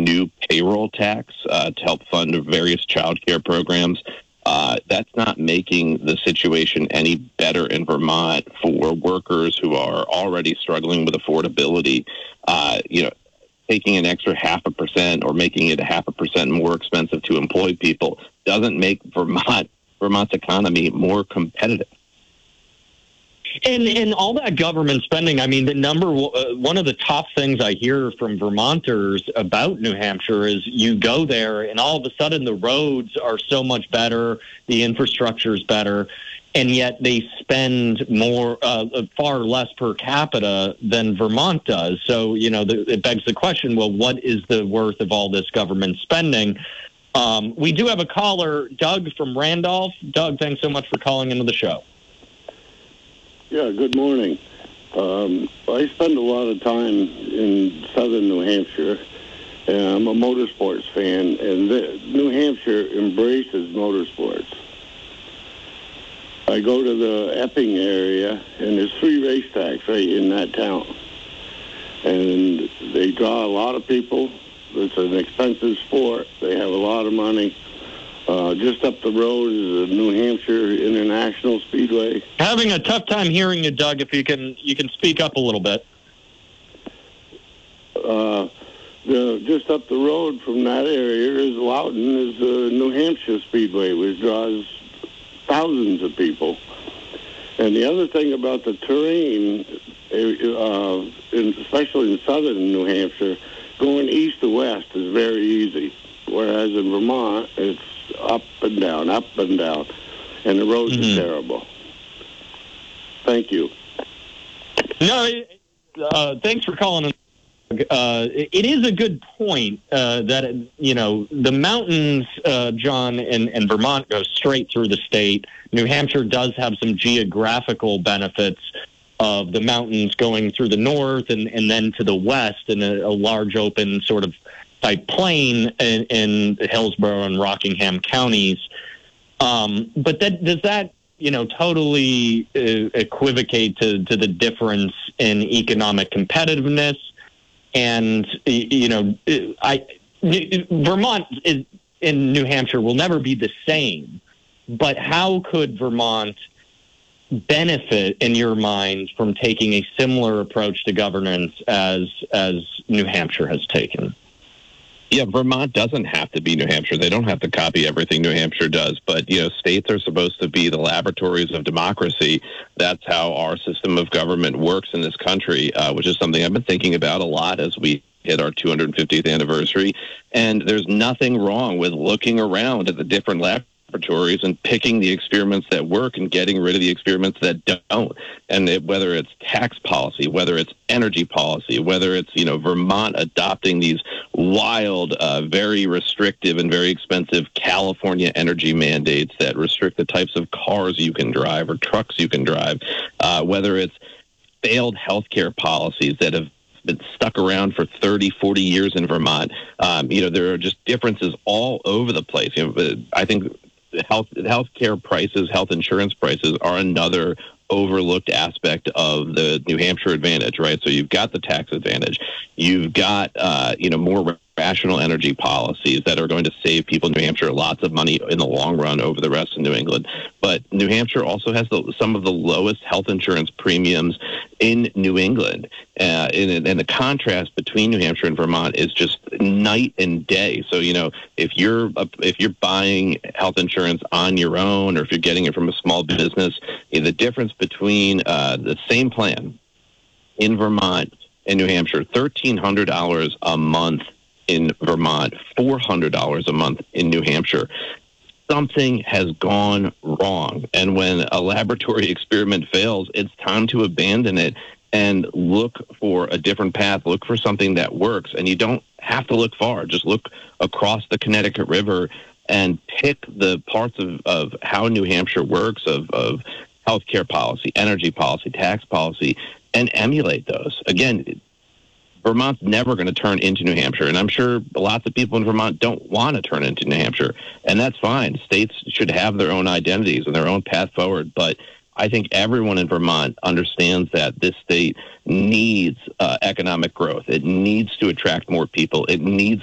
new payroll tax to help fund various child care programs. That's not making the situation any better in Vermont for workers who are already struggling with affordability. Taking an extra 0.5% or making it 0.5% more expensive to employ people doesn't make Vermont's economy more competitive. And all that government spending, I mean, one of the top things I hear from Vermonters about New Hampshire is you go there and all of a sudden the roads are so much better, the infrastructure is better, and yet they spend more, far less per capita than Vermont does. So, it begs the question, well, what is the worth of all this government spending? We do have a caller, Doug from Randolph. Doug, thanks so much for calling into the show. Yeah, good morning. I spend a lot of time in southern New Hampshire, and I'm a motorsports fan, and New Hampshire embraces motorsports. I go to the Epping area, and there's 3 racetracks right in that town. And they draw a lot of people. It's an expensive sport. They have a lot of money. Just up the road is the New Hampshire International Speedway. Having a tough time hearing you, Doug. If you can speak up a little bit. Just up the road from that area is Loudoun, is the New Hampshire Speedway, which draws thousands of people. And the other thing about the terrain, especially in southern New Hampshire, going east to west is very easy, whereas in Vermont, it's up and down, and the roads are terrible. Thank you. No, thanks for calling. It is a good point that, the mountains, John, and Vermont go straight through the state. New Hampshire does have some geographical benefits of the mountains going through the north and then to the west in a large open sort of type plain in Hillsborough and Rockingham counties. But does that totally equivocate to the difference in economic competitiveness? And, Vermont in New Hampshire will never be the same. But how could Vermont benefit, in your mind, from taking a similar approach to governance as New Hampshire has taken? Yeah, Vermont doesn't have to be New Hampshire. They don't have to copy everything New Hampshire does. But, states are supposed to be the laboratories of democracy. That's how our system of government works in this country, which is something I've been thinking about a lot as we hit our 250th anniversary. And there's nothing wrong with looking around at the different laboratories and picking the experiments that work and getting rid of the experiments that don't. And whether it's tax policy, whether it's energy policy, whether it's, Vermont adopting these wild, very restrictive and very expensive California energy mandates that restrict the types of cars you can drive or trucks you can drive, whether it's failed healthcare policies that have been stuck around for 30, 40 years in Vermont. There are just differences all over the place. I think healthcare prices, health insurance prices are another overlooked aspect of the New Hampshire advantage, right? So you've got the tax advantage. You've got, more rational energy policies that are going to save people in New Hampshire lots of money in the long run over the rest of New England. But New Hampshire also has some of the lowest health insurance premiums in New England. And the contrast between New Hampshire and Vermont is just night and day. So, if you're buying health insurance on your own or if you're getting it from a small business, the difference between the same plan in Vermont and New Hampshire, $1,300 a month in Vermont, $400 a month in New Hampshire. Something has gone wrong. And when a laboratory experiment fails, it's time to abandon it and look for a different path, look for something that works. And you don't have to look far. Just look across the Connecticut River and pick the parts of how New Hampshire works, of healthcare policy, energy policy, tax policy, and emulate those. Again, Vermont's never going to turn into New Hampshire, and I'm sure lots of people in Vermont don't want to turn into New Hampshire, and that's fine. States should have their own identities and their own path forward, but I think everyone in Vermont understands that this state needs economic growth. It needs to attract more people. It needs